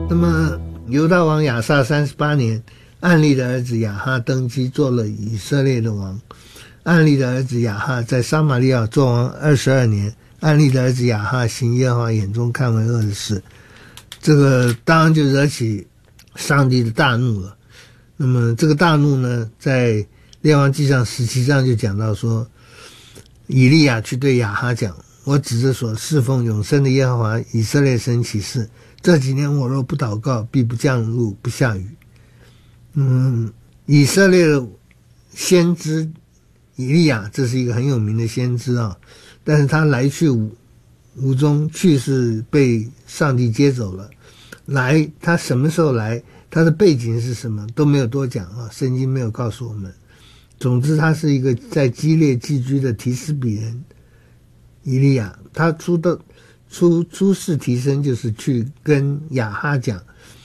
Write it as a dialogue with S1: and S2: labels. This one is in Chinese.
S1: 那么犹大王亚撒38年，暗利的儿子亚哈登基，做了以色列的王。暗利的儿子亚哈在撒玛利亚做王22年，暗利的儿子亚哈行耶和华眼中看为恶的事，这个当然就惹起上帝的大怒了。那么这个大怒呢，在列王纪上17章就讲到说，以利亚去对亚哈讲，我指着所侍奉永生的耶和华以色列神起誓，这几年我若不祷告，必不降露不下雨。以色列的先知以利亚，这是一个很有名的先知啊，但是他来去无踪，去是被上帝接走了。来，他什么时候来，他的背景是什么都没有多讲啊，圣经没有告诉我们。总之他是一个在基列寄居的提斯比人以利亚，他出世提升就是去跟亚哈讲，